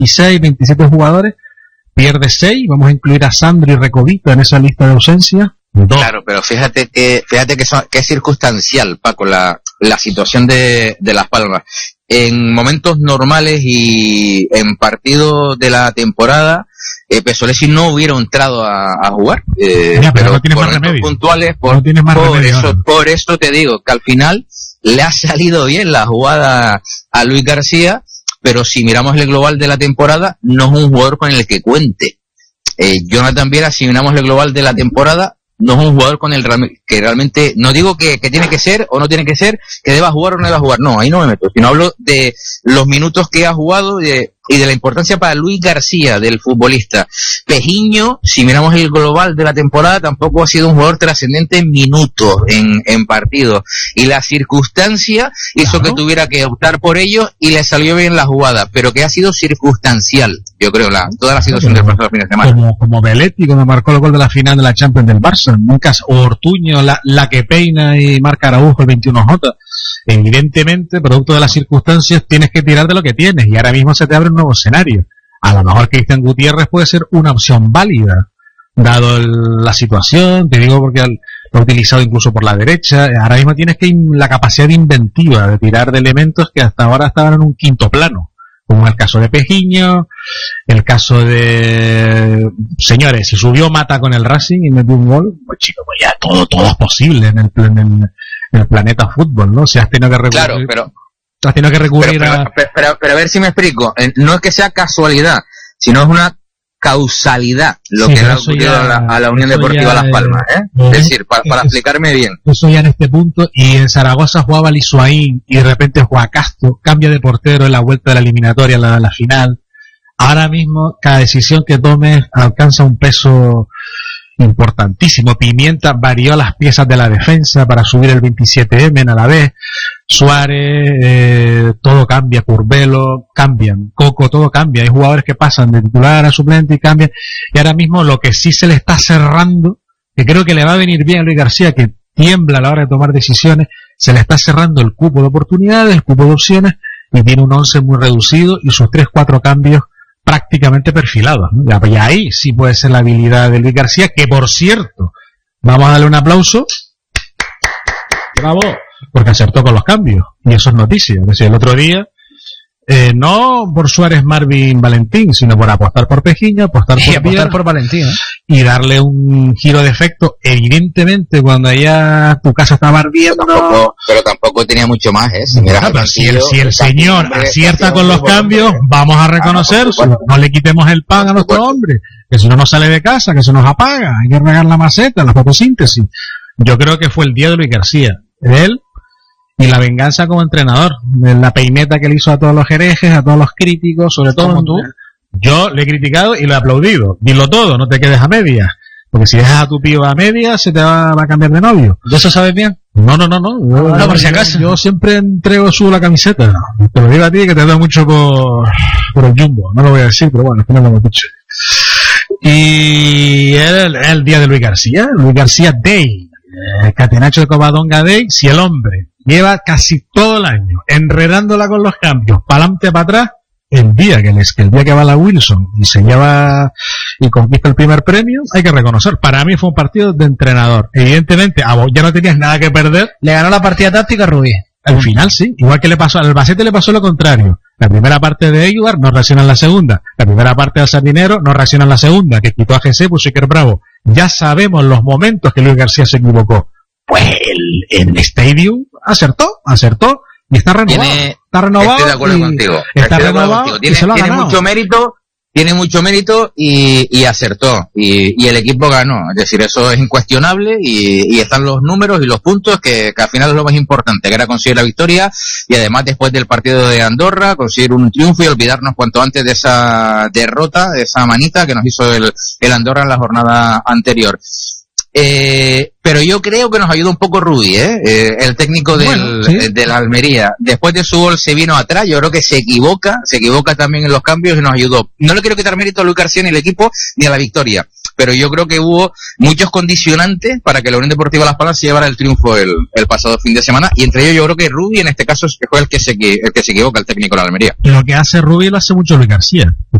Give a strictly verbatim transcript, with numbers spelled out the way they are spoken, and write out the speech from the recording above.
veintiséis, veintisiete jugadores, pierde seis, vamos a incluir a Sandro y Recovito en esa lista de ausencias. Dos. Claro, pero fíjate que fíjate que, son, que es circunstancial, Paco, la, la situación de, de Las Palmas. En momentos normales y en partidos de la temporada, eh, Pesolesi no hubiera entrado a, a jugar, eh, ya, pero, pero no por momentos puntuales, por, no tienes más por remedio, eso, ¿no? Por eso te digo que al final le ha salido bien la jugada a Luis García, pero si miramos el global de la temporada, no es un jugador con el que cuente. Eh, Jonathan Viera, si miramos el global de la temporada, no es un jugador con el que realmente, no digo que, que tiene que ser o no tiene que ser, que deba jugar o no deba jugar, no, ahí no me meto, sino hablo de los minutos que ha jugado y de, y de la importancia para Luis García del futbolista. Pejiño, si miramos el global de la temporada, tampoco ha sido un jugador trascendente en minutos, en, en partidos, y la circunstancia hizo claro. que tuviera que optar por ello y le salió bien la jugada, pero que ha sido circunstancial, yo creo, la, toda la situación del pasado fin de semana. Como, como Belletti cuando marcó el gol de la final de la Champions del Barça, nunca, o Ortuño, la, la que peina y marca Araujo el veintiuno J. Evidentemente, producto de las circunstancias, tienes que tirar de lo que tienes y ahora mismo se te abre un nuevo escenario. A lo mejor Cristian Gutiérrez puede ser una opción válida, dado el, la situación, te digo porque el, lo ha utilizado incluso por la derecha. Ahora mismo tienes que la capacidad inventiva de tirar de elementos que hasta ahora estaban en un quinto plano, como el caso de Pejiño, el caso de... Señores, si subió Mata con el Racing y metió un gol, pues chicos, pues ya todo, todo es posible en el, en el, en el planeta fútbol, ¿no? Si has tenido que recurrir... Claro, pero... Has tenido que recurrir pero, pero, a... Pero, pero, pero a ver si me explico. No es que sea casualidad, sino es una causalidad lo sí, que le ha ocurrido a la, a la Unión Deportiva Las Palmas, ¿eh? eh es decir, para, para es, explicarme bien. Eso ya en este punto, y en Zaragoza jugaba Lisuain y de repente juega Castro, cambia de portero en la vuelta de la eliminatoria, la, la final. Ahora mismo, cada decisión que tomes alcanza un peso importantísimo. Pimienta varió las piezas de la defensa para subir el veintisiete eme a la vez. Suárez, eh, todo cambia. Curvelo, cambian. Coco, todo cambia. Hay jugadores que pasan de titular a suplente y cambian. Y ahora mismo lo que sí se le está cerrando, que creo que le va a venir bien a Luis García, que tiembla a la hora de tomar decisiones, se le está cerrando el cupo de oportunidades, el cupo de opciones, y tiene un once muy reducido y sus tres, cuatro cambios prácticamente perfilados, ¿no? Y ahí sí puede ser la habilidad de Luis García, que por cierto, vamos a darle un aplauso, bravo, porque acertó con los cambios, y eso es noticia. Es decir, el otro día, eh, no por Suárez, Marvin, Valentín, sino por apostar por Pejiño, apostar por, apostar Pierre, por Valentín, ¿eh? Y darle un giro de efecto, evidentemente, cuando ya tu casa estaba ardiendo. Pero tampoco, pero tampoco tenía mucho más, ¿eh? Si, bueno, pero si, el, si el señor acierta con los cambios, vamos a reconocer, ah, no le quitemos el pan a nuestro hombre, que si no nos sale de casa, que se nos apaga, hay que regar la maceta, la fotosíntesis. Yo creo que fue el día de Luis García, él y la venganza como entrenador, la peineta que le hizo a todos los herejes, a todos los críticos, sobre todo como tú. Yo le he criticado y lo he aplaudido. Dilo todo, no te quedes a medias. Porque si dejas a tu pío a medias, se te va, va a cambiar de novio. ¿De eso sabes bien? No, no, no, no. Yo, no, por si acaso. Yo, yo siempre entrego su la camiseta. Te lo digo a ti que te doy mucho por, por el Jumbo. No lo voy a decir, pero bueno, es que no lo hemos dicho. Y el, el día de Luis García, Luis García Day, eh, Catenacho de Covadonga Day, si el hombre lleva casi todo el año enredándola con los cambios, para adelante, para atrás, el día que les, que el día que va la Wilson y se lleva y conquista el primer premio, hay que reconocer, para mí fue un partido de entrenador. Evidentemente, a vos ya no tenías nada que perder. Le ganó la partida táctica a Rubí. Al final sí, igual que le pasó, al Albacete le pasó lo contrario. La primera parte de Eibar no reacciona en la segunda. La primera parte de Sardinero no reacciona en la segunda, que quitó a G C, pues Iker Bravo. Ya sabemos los momentos que Luis García se equivocó. Pues el, el Stadium acertó, acertó. Y está renovado. Tiene, está renovado. Estoy de acuerdo contigo. Está renovado. Contigo. Tiene, y se lo ha tiene ganado. mucho mérito, tiene mucho mérito y, y acertó. Y, y el equipo ganó. Es decir, eso es incuestionable y, y están los números y los puntos que, que al final es lo más importante, que era conseguir la victoria y además después del partido de Andorra conseguir un triunfo y olvidarnos cuanto antes de esa derrota, de esa manita que nos hizo el, el Andorra en la jornada anterior. Eh, pero yo creo que nos ayudó un poco Rudy, ¿eh? Eh, el técnico del, bueno, ¿sí? de la Almería. Después de su gol se vino atrás, yo creo que se equivoca, se equivoca también en los cambios y nos ayudó. No le quiero quitar mérito a Luis García ni al equipo ni a la victoria, pero yo creo que hubo muchos condicionantes para que la Unión Deportiva Las Palmas se llevara el triunfo el, el pasado fin de semana, y entre ellos yo creo que Rubi en este caso fue el que se, el que se equivoca, el técnico de la Almería. Lo que hace Rubi lo hace mucho Luis García.